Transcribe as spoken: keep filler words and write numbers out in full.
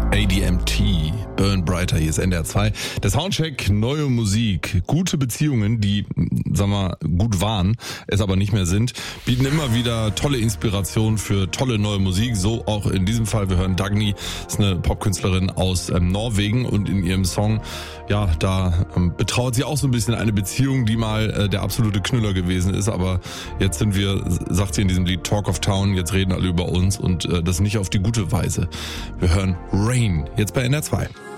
A D M T, Burn Brighter, hier ist N D R zwei. Der Soundcheck, neue Musik, gute Beziehungen, die, sagen wir, gut waren, es aber nicht mehr sind, bieten immer wieder tolle Inspiration für tolle neue Musik. So auch in diesem Fall. Wir hören Dagny, ist eine Popkünstlerin aus ähm, Norwegen, und in ihrem Song, ja, da ähm, betrauert sie auch so ein bisschen eine Beziehung, die mal äh, der absolute Knüller gewesen ist. Aber jetzt sind wir, sagt sie in diesem Lied, Talk of Town, jetzt reden alle über uns, und äh, das nicht auf die gute Weise. Wir hören Rain, jetzt bei N R zwei.